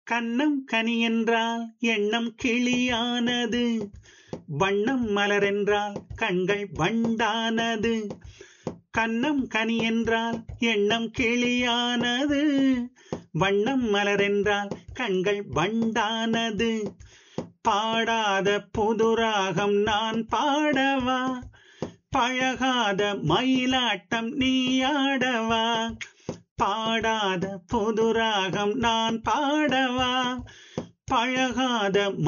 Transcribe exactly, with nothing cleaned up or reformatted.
கன்னம் கனி என்றால் எண்ணம் கிளியானது, வண்ணம் மலர் என்றால் கண்கள் வண்டானது. கன்னம் கனி என்றால் எண்ணம் கிளியானது, வண்ணம் மலர் என்றால் கண்கள் வண்டானது. பாடாத புதுராகம் நான் பாடவா, பழகாத மயிலாட்டம் நீயாடவா. பாடாத புதுராகம் நான் பாடவா, பழகாத